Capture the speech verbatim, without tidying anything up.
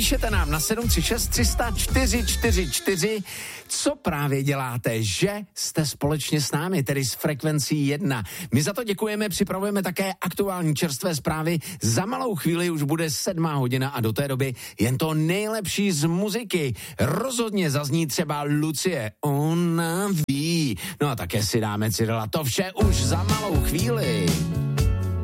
Píšete nám na sedm tři šest tři nula čtyři čtyři čtyři, co právě děláte, že jste společně s námi, tedy s frekvencí jedna. My za to děkujeme, připravujeme také aktuální čerstvé zprávy. Za malou chvíli už bude sedmá hodina a do té doby jen to nejlepší z muziky. Rozhodně zazní třeba Lucie, ona ví. No a také si dáme Cyrila, to vše už za malou chvíli.